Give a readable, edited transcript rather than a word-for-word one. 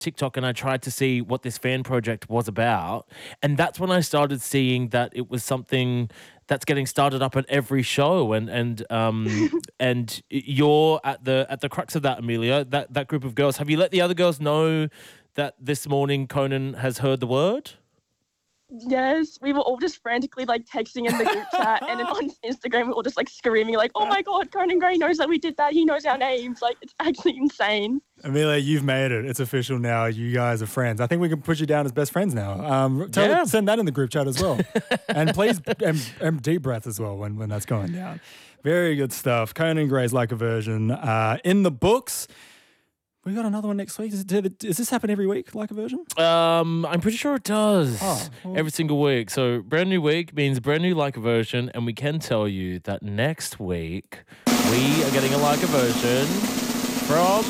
TikTok and I tried to see what this fan project was about. And that's when I started seeing that it was something that's getting started up at every show. And you're at the crux of that, Amelia, that group of girls. Have you let the other girls know that this morning Conan has heard the word? Yes, we were all just frantically like texting in the group chat, and then on Instagram we were all just like screaming like, "Oh my God, Conan Gray knows that we did that. He knows our names." Like, it's actually insane. Amelia, you've made it. It's official now. You guys are friends. I think we can put you down as best friends now. Send that in the group chat as well. And please, and deep breath as well when that's going down. Very good stuff. Conan Gray's Like a Virgin in the books. We got another one next week. Does this happen every week, Like a Virgin? I'm pretty sure it does. Well. Every single week. So brand new week means brand new Like a Version, and we can tell you that next week we are getting a Like a Version from